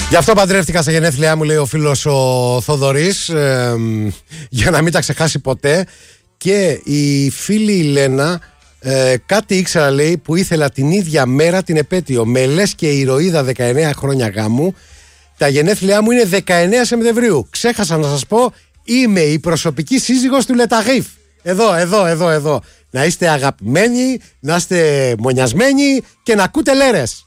Γι' αυτό παντρεύτηκα στα γενέθλιά μου, λέει ο φίλος ο Θοδωρής, για να μην τα ξεχάσει ποτέ. Και η φίλη η Λένα, κάτι ήξερα, λέει, που ήθελα την ίδια μέρα την επέτειο. Με λες και ηρωίδα 19 χρόνια γάμου. Τα γενέθλιά μου είναι 19 Σεπτεμβρίου. Ξέχασα να σας πω, είμαι η προσωπική σύζυγος του Λεταγίφ. Εδώ. Να είστε αγαπημένοι, να είστε μονιασμένοι και να ακούτε λέρες.